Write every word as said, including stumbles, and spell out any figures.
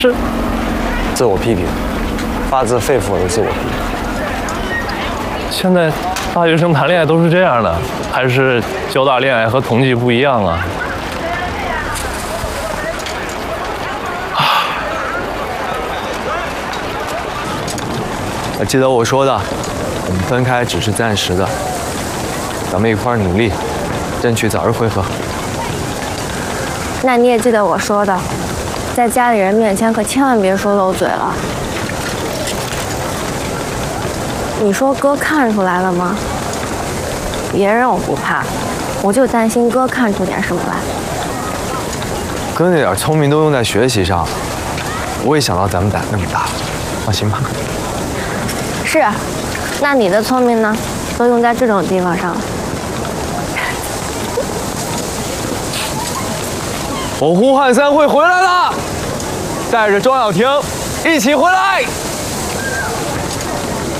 是自我批评，发自肺腑的自我批评。 现在大学生谈恋爱都是这样的，还是交大恋爱和同济不一样啊？ 记得我说的，我们分开只是暂时的，咱们一块儿努力，争取早日会合。 那你也记得我说的，在家里人面前可千万别说漏嘴了。你说哥看出来了吗？别人我不怕，我就担心哥看出点什么来。 哥那点聪明都用在学习上，我也想到咱们胆那么大，放心吧。 是，那你的聪明呢？都用在这种地方上了。 我呼唤三会回来了，带着庄小婷一起回来。